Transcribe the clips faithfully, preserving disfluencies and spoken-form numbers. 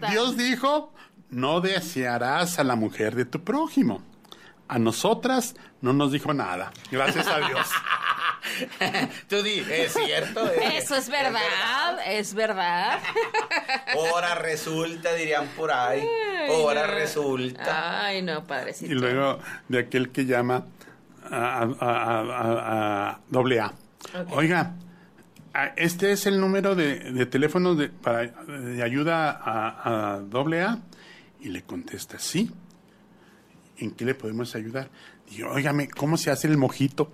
Dios dijo, no desearás a la mujer de tu prójimo. A nosotras no nos dijo nada. Gracias a Dios. Tú di, es cierto. Es, Eso es verdad, es verdad. Ahora resulta, dirían por ahí. Ahora no. resulta. Ay, no, padrecito. Y luego de aquel que llama a, a, a, a, a doble A. Okay. Oiga, este es el número de, de teléfono de, para, de ayuda a, a doble A. Y le contesta, sí. ¿En qué le podemos ayudar? Y óigame, ¿cómo se hace el mojito?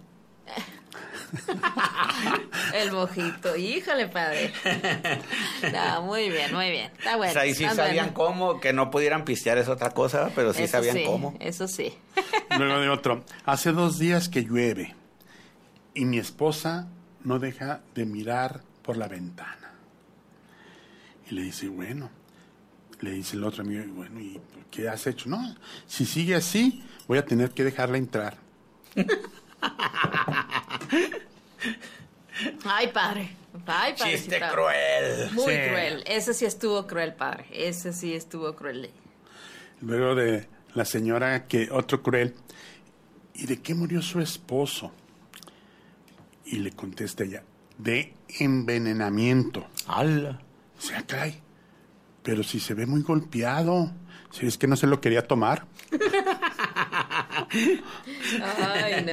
El mojito, híjole, padre. No, muy bien, muy bien. Está bueno. O sea, ahí sí está sabían bueno. cómo, que no pudieran pistear es otra cosa, pero sí Eso sabían sí, cómo. Eso sí. Luego de otro, hace dos días que llueve y mi esposa no deja de mirar por la ventana. Y le dice, bueno, le dice el otro amigo, bueno, ¿y qué has hecho? No, si sigue así, voy a tener que dejarla entrar. Ay, padre. Ay, padre. Chiste cruel. Muy Sí. cruel. Ese sí estuvo cruel, padre. Ese sí estuvo cruel. Luego de la señora que, otro cruel, ¿y de qué murió su esposo? Y le contesta ella, de envenenamiento. ¡Hala! Se cae. Pero si se ve muy golpeado, si es que no se lo quería tomar. Ay,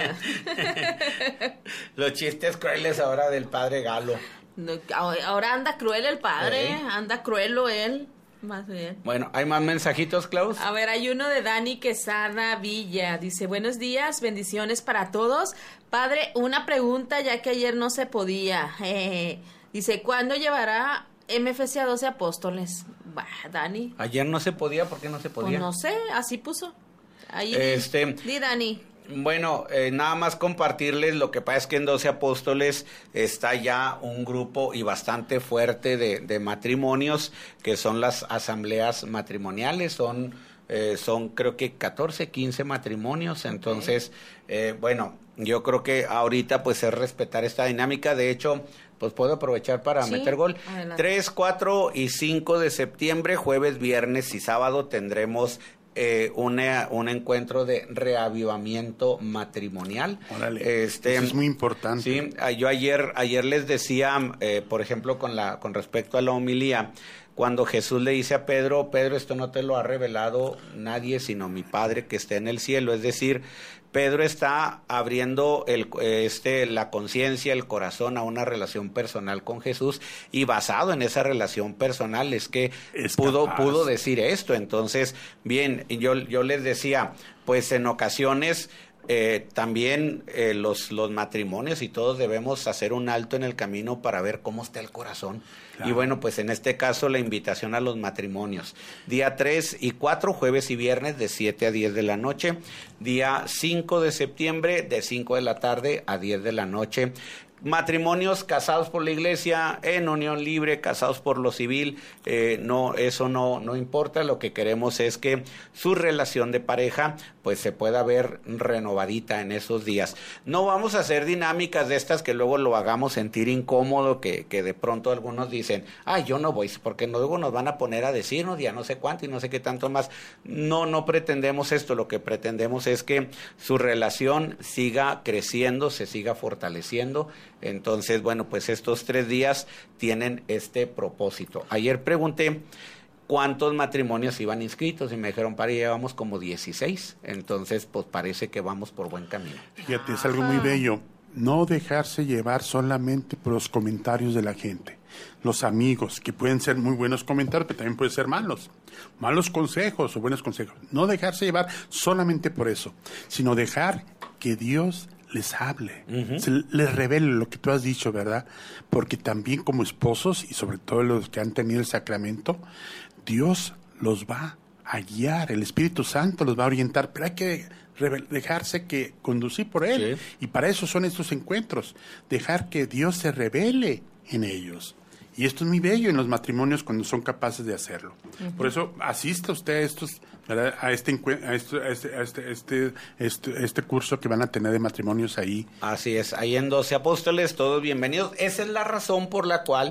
no. Los chistes crueles ahora del padre Galo. No, ahora anda cruel el padre, ¿Eh? anda cruelo él, más bien. Bueno, ¿hay más mensajitos, Klaus? A ver, hay uno de Dani Quesada Villa. Dice, buenos días, bendiciones para todos. Padre, una pregunta ya que ayer no se podía. Eh, dice, ¿cuándo llevará M F C a doce apóstoles? Bah, Dani. Ayer no se podía, ¿por qué no se podía? Pues no sé, así puso. Ahí. Este, Di, Dani. Bueno, eh, nada más compartirles, lo que pasa es que en doce apóstoles está ya un grupo y bastante fuerte de, de matrimonios, que son las asambleas matrimoniales, son, eh, son creo que catorce, quince matrimonios, entonces, eh, bueno, yo creo que ahorita pues es respetar esta dinámica, de hecho, pues puedo aprovechar para Sí, meter gol. adelante. tres, cuatro y cinco de septiembre, jueves, viernes y sábado tendremos Eh, una, un encuentro de reavivamiento matrimonial. Órale, este, eso es muy importante. Sí, yo ayer, ayer les decía, eh, por ejemplo, con la, con respecto a la homilía, cuando Jesús le dice a Pedro, Pedro, esto no te lo ha revelado nadie sino mi Padre que está en el cielo, es decir, Pedro está abriendo el, este, la conciencia, el corazón a una relación personal con Jesús, y basado en esa relación personal es que Es pudo, capaz. pudo decir esto. Entonces, bien, yo, yo les decía, pues en ocasiones eh, también eh, los, los matrimonios y todos debemos hacer un alto en el camino para ver cómo está el corazón. Claro. Y bueno, pues en este caso la invitación a los matrimonios. Día tres y cuatro, jueves y viernes, de siete a diez de la noche. Día cinco de septiembre, de cinco de la tarde a diez de la noche. Matrimonios casados por la iglesia, en unión libre, casados por lo civil, eh, no, eso no, no importa. Lo que queremos es que su relación de pareja pues se pueda ver renovadita en esos días. No vamos a hacer dinámicas de estas que luego lo hagamos sentir incómodo, que, que de pronto algunos dicen, ay, yo no voy, porque luego nos van a poner a decirnos ya no sé cuánto y no sé qué tanto más. No, no pretendemos esto, lo que pretendemos es que su relación siga creciendo, se siga fortaleciendo. Entonces, bueno, pues estos tres días tienen este propósito. Ayer pregunté cuántos matrimonios iban inscritos y me dijeron, para llevamos como dieciséis. Entonces, pues parece que vamos por buen camino. Fíjate, es algo muy bello. No dejarse llevar solamente por los comentarios de la gente. Los amigos, que pueden ser muy buenos comentarios, pero también pueden ser malos. Malos consejos o buenos consejos. No dejarse llevar solamente por eso, sino dejar que Dios les hable, uh-huh. se les revele lo que tú has dicho, ¿verdad? Porque también como esposos, y sobre todo los que han tenido el sacramento, Dios los va a guiar, el Espíritu Santo los va a orientar, pero hay que dejarse que conducir por Él. Sí. Y para eso son estos encuentros, dejar que Dios se revele en ellos. Y esto es muy bello en los matrimonios cuando son capaces de hacerlo. Uh-huh. Por eso asista usted a estos, ¿verdad? a este a este, a este, a este, este, este, este curso que van a tener de matrimonios ahí. Así es, ahí en doce apóstoles, todos bienvenidos. Esa es la razón por la cual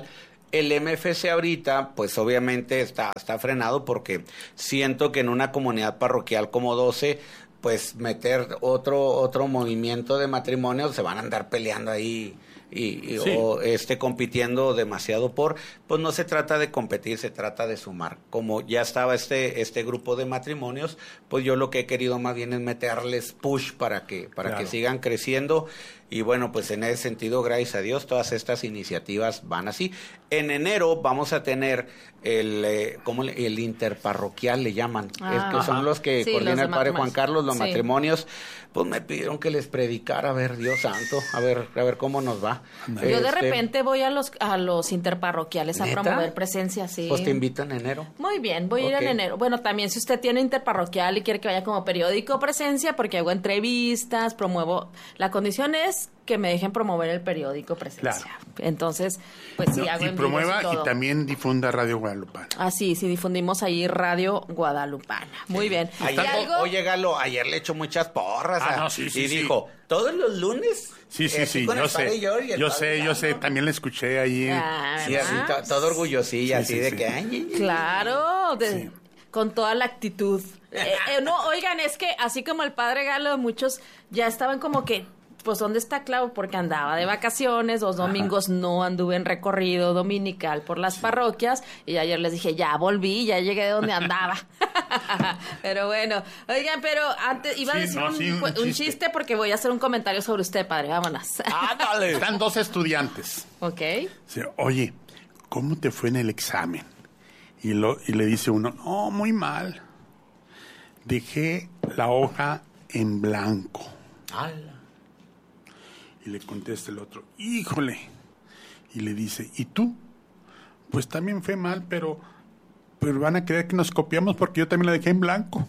El M F C ahorita, pues obviamente está, está frenado porque siento que en una comunidad parroquial como doce, pues meter otro, otro movimiento de matrimonio, se van a andar peleando ahí y, y Sí. o este compitiendo demasiado por, pues no se trata de competir, se trata de sumar. Como ya estaba este este grupo de matrimonios, pues yo lo que he querido más bien es meterles push para que para Claro. que sigan creciendo. Y bueno, pues en ese sentido, gracias a Dios, todas estas iniciativas van así. En enero vamos a tener el, eh, ¿cómo le- el interparroquial le llaman? Ah. Es que son Ajá. los que Sí, coordina los de el padre Juan matrimonios. Carlos, los Sí. matrimonios. Pues me pidieron que les predicara, a ver, Dios santo, a ver, a ver cómo nos va. Yo de Este, repente voy a los a los interparroquiales a ¿Neta? promover presencia, sí. Pues te invito en enero. Muy bien, voy a ir Ok. en enero. Bueno, también si usted tiene interparroquial y quiere que vaya como periódico presencia, porque hago entrevistas, promuevo. La condición es que me dejen promover el periódico presencia. Claro. Entonces, pues sí, No, hago y en vivos promueva y, todo. también difunda Radio Guadalupana. Ah, sí, sí, difundimos ahí Radio Guadalupana. Muy bien. ¿Y Ayer, algo? Oye, Galo, ayer le echó muchas porras. Ah, a- no, sí, sí, y sí. dijo, ¿todos los lunes? Sí, sí, Eh, sí, con yo el padre sé. George y el Yo padre sé, yo Galo. sé, también le escuché ahí. Ah, Sí, así, ¿verdad? to- todo orgullosilla, Sí, así sí, de sí. que... ay, ay, ay. Claro, de- Sí. con toda la actitud. Eh, eh, no, oigan, es que así como el padre Galo, muchos ya estaban como que, pues, ¿dónde está Clau? Porque andaba de vacaciones, los domingos no anduve en recorrido dominical por las parroquias, y ayer les dije, ya volví, ya llegué de donde andaba. Pero bueno, oigan, pero antes iba a Sí, decir no, un, sí, un un chiste. chiste. porque voy a hacer un comentario sobre usted, padre, vámonos. ¡Ándale! Están dos estudiantes. ¿Ok? Dice, oye, ¿cómo te fue en el examen? Y, lo, y le dice uno, no, muy mal. Dejé la hoja en blanco. ¡Hala! Y le contesta el otro, híjole. Y le dice, ¿y tú? Pues también fue mal, pero, pero van a creer que nos copiamos porque yo también la dejé en blanco.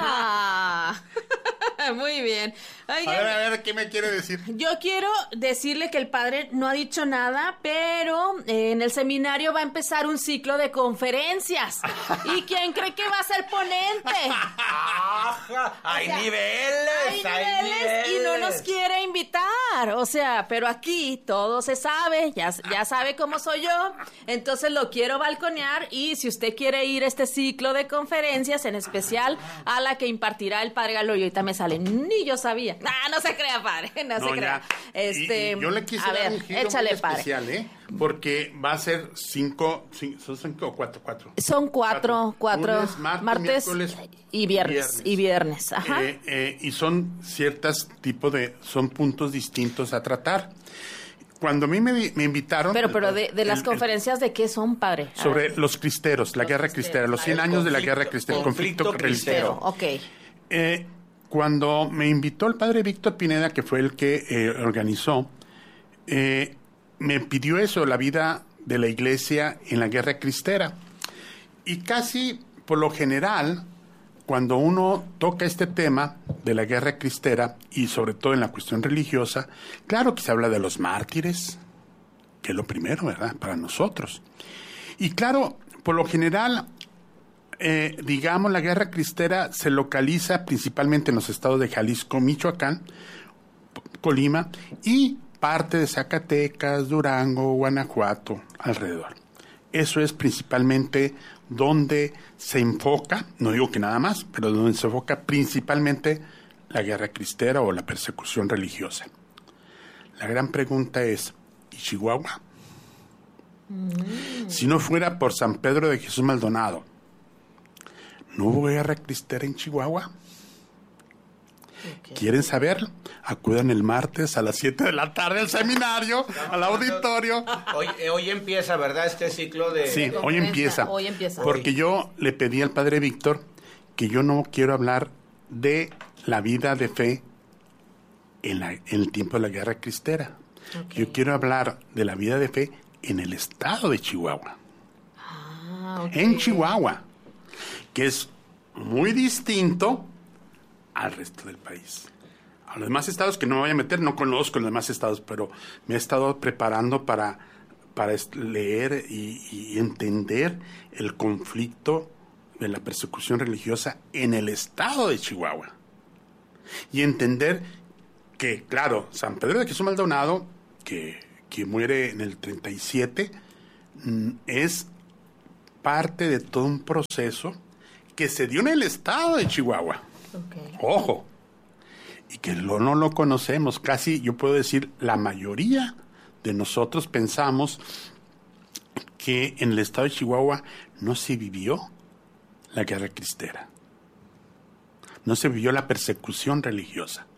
Ah, muy bien. A Oigan, ver, a ver, ¿qué me quiere decir? yo quiero decirle que el padre no ha dicho nada, pero eh, en el seminario va a empezar un ciclo de conferencias. ¿Y quién cree que va a ser ponente? ¡Ajá! ¡Hay O sea, niveles! Hay niveles y no nos quiere invitar. O sea, pero aquí todo se sabe, ya, ya sabe cómo soy yo. Entonces lo quiero balconear y si usted quiere ir a este ciclo de conferencias, en especial a la que impartirá el padre Galo, y ahorita me sale, ni yo sabía. Ah, no se crea, padre, no, No, se crea. ya. Este, Y- y yo le quise a dar ver, un giro échale, muy padre. especial, ¿eh? Porque va a ser cinco, cinco ¿son cinco o cuatro? Cuatro. Son cuatro, cuatro, Lunes, martes, martes miércoles y viernes, viernes. y viernes, ajá. Eh, eh, y son ciertas tipos de, son puntos distintos a tratar. Cuando a mí me, me invitaron... pero, pero de, de las el- el- conferencias, ¿de qué son, padre? A sobre ver. los cristeros, la Los guerra cristeros, cristera, los cien el años de la conflicto- guerra cristera, el conflicto conflicto cristero. cristero. Ok. Eh, cuando me invitó el padre Víctor Pineda, que fue el que eh, organizó, eh, me pidió eso, la vida de la iglesia en la guerra cristera. Y casi por lo general, cuando uno toca este tema de la guerra cristera, y sobre todo en la cuestión religiosa, claro que se habla de los mártires, que es lo primero, ¿verdad?, para nosotros. Y claro, por lo general, eh, digamos, la guerra cristera se localiza principalmente en los estados de Jalisco, Michoacán, Colima y parte de Zacatecas, Durango, Guanajuato, alrededor. Eso es principalmente donde se enfoca, no digo que nada más, pero donde se enfoca principalmente la guerra cristera o la persecución religiosa. La gran pregunta es, ¿y Chihuahua? Mm. Si no fuera por San Pedro de Jesús Maldonado, ¿no hubo guerra cristera en Chihuahua? Okay. ¿Quieren saber? Acudan el martes a las siete de la tarde al seminario, al auditorio. Hoy, hoy empieza, ¿verdad? Este ciclo de... Sí, de hoy empieza. Hoy empieza. Porque yo le pedí al padre Víctor que yo no quiero hablar de la vida de fe en, la, en el tiempo de la guerra cristera. Okay. Yo quiero hablar de la vida de fe en el estado de Chihuahua. Ah, okay. En Chihuahua, que es muy distinto al resto del país. A los demás estados que no me voy a meter, no conozco los demás estados, pero me he estado preparando para, para leer y, y entender el conflicto de la persecución religiosa en el estado de Chihuahua. Y entender que, claro, San Pedro de Jesús Maldonado, que, que muere en el treinta y siete, es parte de todo un proceso que se dio en el estado de Chihuahua. Okay. Ojo. Y que lo, no lo conocemos. Casi, yo puedo decir, la mayoría de nosotros pensamos que en el estado de Chihuahua no se vivió la guerra cristera. No se vivió la persecución religiosa.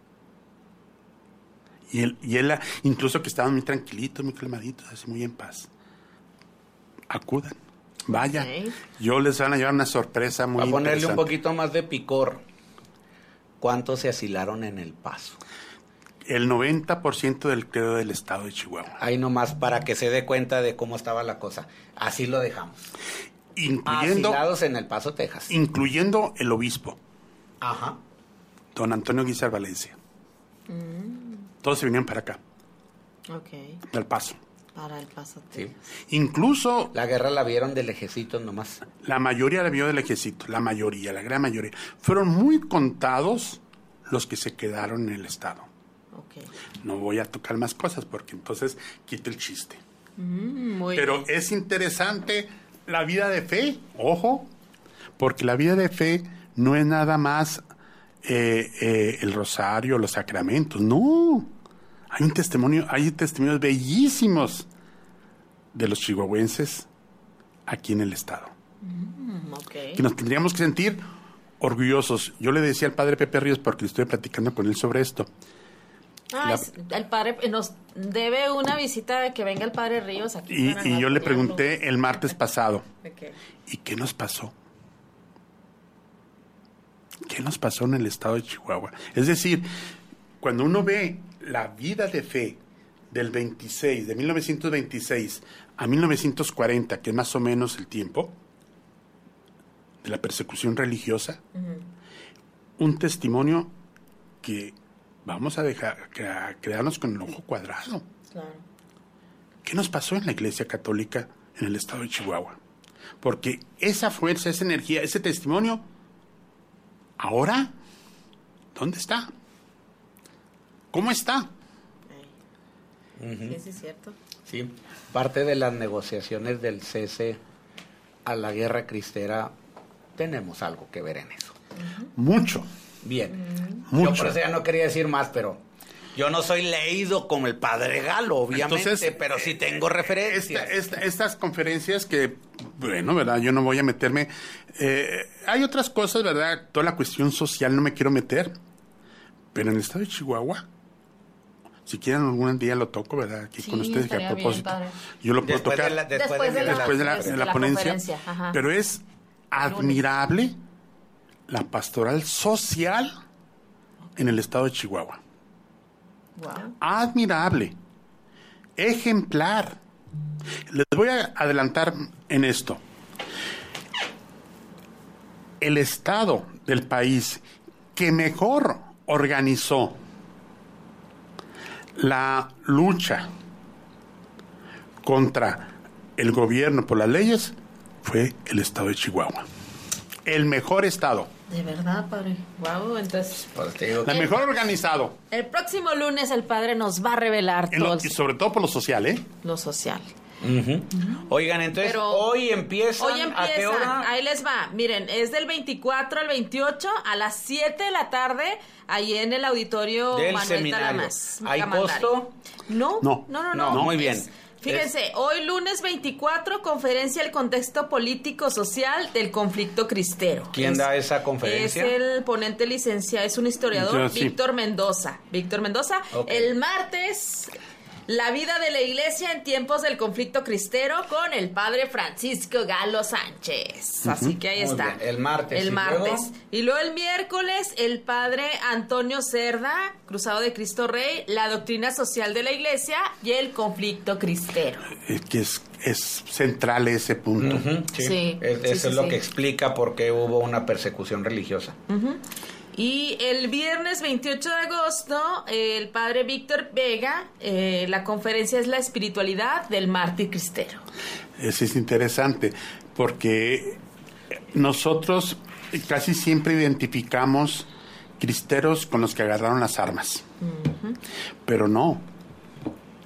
Y él, y él incluso que estaban muy tranquilitos, muy calmaditos, así muy en paz. Acudan. Vaya. Okay. Yo les van a llevar una sorpresa muy interesante. A ponerle un poquito más de picor. ¿Cuántos se asilaron en El Paso? El noventa por ciento del credo del estado de Chihuahua. Ahí nomás para que se dé cuenta de cómo estaba la cosa. Así lo dejamos. Incluyendo, asilados en El Paso, Texas. Incluyendo el obispo. Ajá. Don Antonio Guizar Valencia. Mm. Todos se vinieron para acá. Ok. Del Paso. Para El Paso, Texas. Sí. Incluso... La guerra la vieron del ejército nomás. La mayoría la vio del ejército. La mayoría, la gran mayoría. Fueron muy contados los que se quedaron en el estado. Okay. No voy a tocar más cosas porque entonces quito el chiste. Mm, muy Pero bien. Es interesante la vida de fe, ojo, porque la vida de fe no es nada más eh, eh, el rosario, los sacramentos, no. Hay un testimonio, hay testimonios bellísimos de los chihuahuenses aquí en el estado. Mm, okay. Que nos tendríamos que sentir orgullosos. Yo le decía al padre Pepe Ríos, porque estoy platicando con él sobre esto. Ah, La, es, el padre nos debe una visita de que venga el padre Ríos aquí. Y, para y yo le pregunté apoyarlo. el martes pasado, Okay. ¿y qué nos pasó? ¿Qué nos pasó en el estado de Chihuahua? Es decir, cuando uno ve la vida de fe del veintiséis, de mil novecientos veintiséis a mil novecientos cuarenta, que es más o menos el tiempo de la persecución religiosa, uh-huh. un testimonio que vamos a dejar a quedarnos con el ojo cuadrado. Claro. ¿Qué nos pasó en la Iglesia Católica en el estado de Chihuahua? Porque esa fuerza, esa energía, ese testimonio, ahora, ¿dónde está? ¿Cómo está? Uh-huh. Sí, sí, es cierto. Sí, parte de las negociaciones del cese a la guerra cristera, tenemos algo que ver en eso. Uh-huh. Mucho. Bien. Uh-huh. Mucho. Yo por eso ya no quería decir más, pero yo no soy leído como el padre Galo, obviamente, entonces, pero sí tengo referencias. Esta, esta, estas conferencias que, bueno, ¿verdad? Yo no voy a meterme. Eh, hay otras cosas, ¿verdad? Toda la cuestión social no me quiero meter. Pero en el estado de Chihuahua, si quieren algún día lo toco, ¿verdad? Aquí sí, con ustedes, que a propósito. Bien, yo lo puedo después tocar de la, después, después, de, de la, después de la, de la, la ponencia. Pero es admirable la pastoral social en el estado de Chihuahua. Wow. Admirable, ejemplar. Les voy a adelantar en esto. El estado del país que mejor organizó la lucha contra el gobierno por las leyes fue el estado de Chihuahua. El mejor estado. De verdad, padre. Wow, entonces. La el, mejor organizado. El próximo lunes el padre nos va a revelar todo. Lo, y sobre todo por lo social, ¿eh? Lo social. Uh-huh. Uh-huh. Oigan, entonces Pero hoy empiezan. Hoy empiezan. ¿A qué hora? Ahí les va. Miren, es del veinticuatro al veintiocho a las siete de la tarde, ahí en el auditorio del Manuel seminario. Talamas. ¿Hay costo? No, no, no, no. no, no muy bien. Es, Fíjense, hoy lunes veinticuatro, conferencia El contexto político-social del conflicto cristero. ¿Quién es, da esa conferencia? Es el ponente licenciado, es un historiador, sí. Víctor Mendoza. Víctor Mendoza. Okay. El martes, la vida de la iglesia en tiempos del conflicto cristero con el padre Francisco Galo Sánchez. Uh-huh. Así que ahí Muy está. Bien. El martes. El ¿Y martes. Luego? Y luego el miércoles, el padre Antonio Cerda, Cruzado de Cristo Rey, la doctrina social de la iglesia y el conflicto cristero. Es que es, es central ese punto. Uh-huh, sí. sí. Es, sí, eso sí, es lo sí. que explica por qué hubo una persecución religiosa. Uh-huh. Y el viernes veintiocho de agosto, eh, el padre Víctor Vega, eh, la conferencia es la espiritualidad del mártir cristero. Eso es interesante, porque nosotros casi siempre identificamos cristeros con los que agarraron las armas. Uh-huh. Pero no.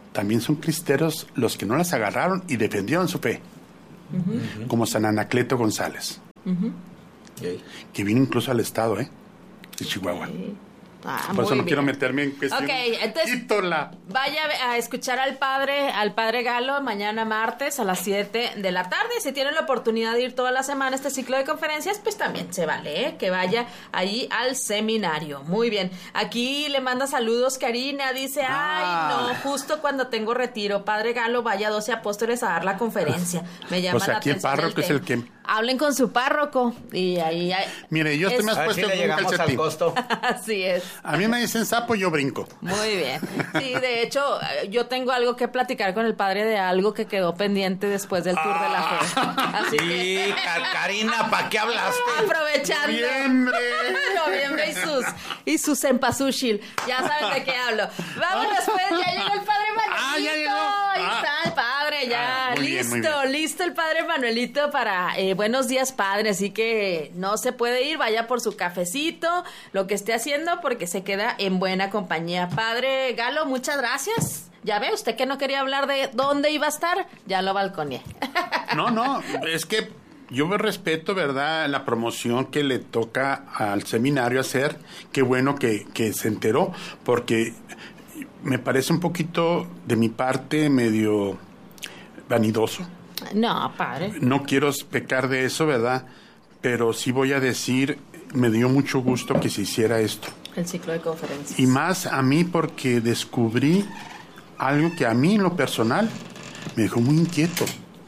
también son cristeros los que no las agarraron y defendieron su fe, uh-huh. como San Anacleto González, uh-huh. okay. que vino incluso al estado ¿eh? de Chihuahua. Okay. Ah, por eso no bien. quiero meterme en cuestión. Ok, entonces Quítola. vaya a escuchar al padre, al padre Galo mañana martes a las siete de la tarde. Si tienen la oportunidad de ir toda la semana a este ciclo de conferencias, pues también se vale, ¿eh? Que vaya ahí al seminario. Muy bien. Aquí le manda saludos Karina, dice, ah. ay, no, justo cuando tengo retiro, padre Galo, vaya a doce apóstoles a dar la conferencia. Me llama pues la aquí atención. El párroco es el que... Hablen con su párroco y ahí... ahí Mire, yo estoy más puesto si en un calcetín. Costo. Así es. A mí me dicen sapo, yo brinco. Muy bien. Sí, de hecho, yo tengo algo que platicar con el padre de algo que quedó pendiente después del Tour ah. de la Fe. Así sí, que... Karina, ¿para qué hablaste? Aprovechando. Noviembre. Noviembre y sus, y sus cempasúchil. Ya saben de qué hablo. Vámonos, pues, ya llegó el padre Manuelito. Ah, ya llegó. Ahí Ah. está el padre, ya. Ah, listo, bien, bien. listo el padre Manuelito para eh, buenos días, padre. Así que no se puede ir, vaya por su cafecito, lo que esté haciendo, porque se queda en buena compañía. Padre Galo, muchas gracias. Ya ve, usted que no quería hablar de dónde iba a estar, ya lo balconeé. No, no, es que yo me respeto, ¿verdad?, la promoción que le toca al seminario hacer. Qué bueno que, que se enteró, porque me parece un poquito, de mi parte, medio vanidoso. No, padre. No quiero pecar de eso, ¿verdad? Pero sí voy a decir, me dio mucho gusto que se hiciera esto. El ciclo de conferencias. Y más a mí porque descubrí algo que a mí en lo personal me dejó muy inquieto.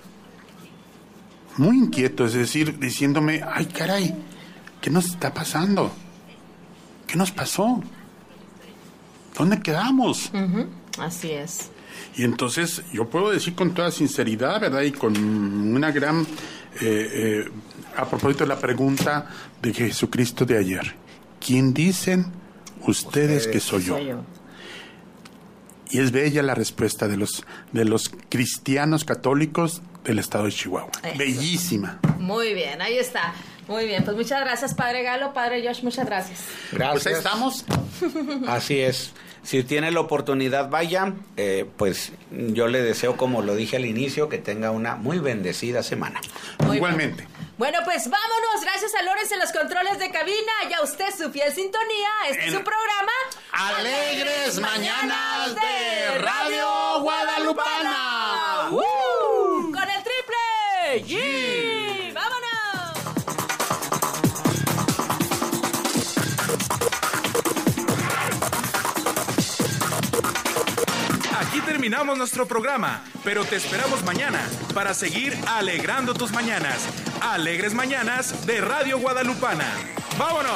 Muy inquieto, es decir, diciéndome, ay caray, ¿qué nos está pasando? ¿Qué nos pasó? ¿Dónde quedamos? Uh-huh. Así es. Y entonces yo puedo decir con toda sinceridad, ¿verdad? Y con una gran... Eh, eh, a propósito de la pregunta de Jesucristo de ayer. ¿Quién dicen ustedes, ustedes que soy yo? soy yo? Y es bella la respuesta de los, de los cristianos católicos del estado de Chihuahua. Eso. Bellísima. Muy bien, ahí está. Muy bien, pues muchas gracias, padre Galo, padre Josh, muchas gracias. Gracias. Pues ahí estamos. Así es. Si tiene la oportunidad, vaya. Eh, pues yo le deseo, como lo dije al inicio, que tenga una muy bendecida semana. Muy Igualmente. Bien. Bueno, pues vámonos. Gracias a Lorenz en los controles de cabina. Y a usted su fiel sintonía. Este en es su programa. Alegres Mañanas de Radio Guadalupana. ¡Uh! Con el triple. ¡Sí! ¡Vámonos! Aquí terminamos nuestro programa, pero te esperamos mañana para seguir alegrando tus mañanas. Alegres Mañanas de Radio Guadalupana. ¡Vámonos!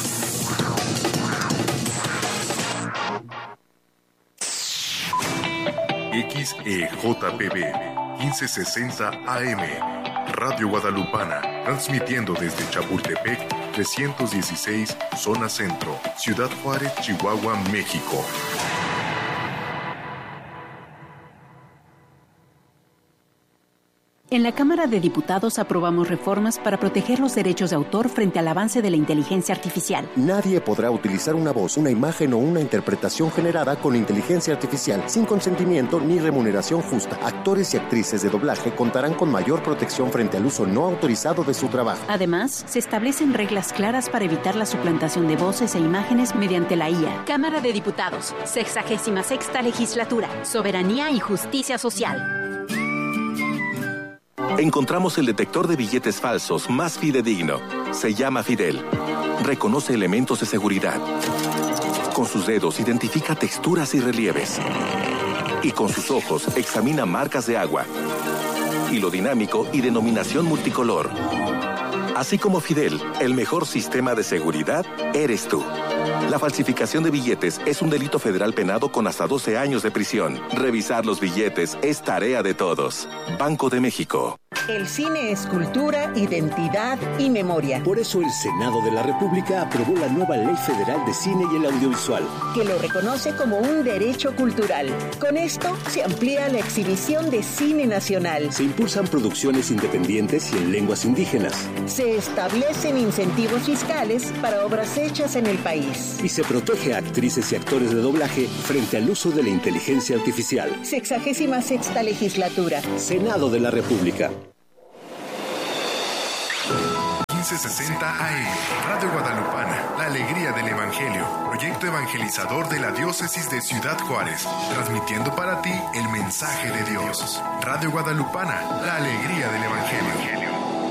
X E J P B quince sesenta A M Radio Guadalupana, transmitiendo desde Chapultepec trescientos dieciséis, zona centro, Ciudad Juárez, Chihuahua, México. En la Cámara de Diputados aprobamos reformas para proteger los derechos de autor frente al avance de la inteligencia artificial. Nadie podrá utilizar una voz, una imagen o una interpretación generada con inteligencia artificial sin consentimiento ni remuneración justa. Actores y actrices de doblaje contarán con mayor protección frente al uso no autorizado de su trabajo. Además, se establecen reglas claras para evitar la suplantación de voces e imágenes mediante la I A. Cámara de Diputados, sexagésima sexta legislatura, soberanía y justicia social. Encontramos el detector de billetes falsos más fidedigno. Se llama Fidel. Reconoce elementos de seguridad. Con sus dedos identifica texturas y relieves. Y con sus ojos examina marcas de agua. Hilo dinámico y denominación multicolor. Así como Fidel, el mejor sistema de seguridad eres tú. La falsificación de billetes es un delito federal penado con hasta doce años de prisión. Revisar los billetes es tarea de todos. Banco de México. El cine es cultura, identidad y memoria. Por eso el Senado de la República aprobó la nueva Ley Federal de Cine y el Audiovisual, que lo reconoce como un derecho cultural. Con esto se amplía la exhibición de cine nacional. Se impulsan producciones independientes y en lenguas indígenas. Se establecen incentivos fiscales para obras hechas en el país. Y se protege a actrices y actores de doblaje frente al uso de la inteligencia artificial. Sexagésima sexta legislatura. Senado de la República. quince sesenta A M, Radio Guadalupana, la alegría del Evangelio, proyecto evangelizador de la diócesis de Ciudad Juárez, transmitiendo para ti el mensaje de Dios. Radio Guadalupana, la alegría del Evangelio.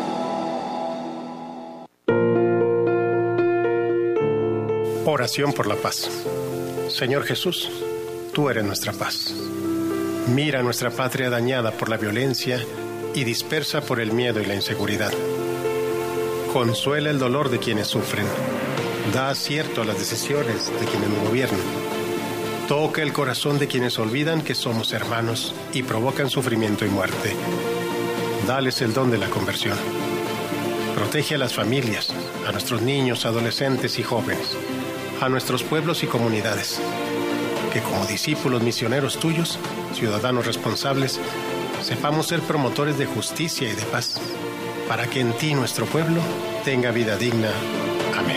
Oración por la paz. Señor Jesús, tú eres nuestra paz. Mira nuestra patria dañada por la violencia y dispersa por el miedo y la inseguridad. Consuela el dolor de quienes sufren. Da acierto a las decisiones de quienes nos gobiernan. Toca el corazón de quienes olvidan que somos hermanos y provocan sufrimiento y muerte. Dales el don de la conversión. Protege a las familias, a nuestros niños, adolescentes y jóvenes, a nuestros pueblos y comunidades. Que como discípulos misioneros tuyos, ciudadanos responsables, sepamos ser promotores de justicia y de paz, para que en ti nuestro pueblo tenga vida digna. Amén.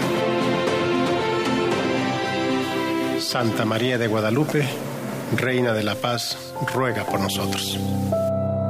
Santa María de Guadalupe, Reina de la Paz, ruega por nosotros.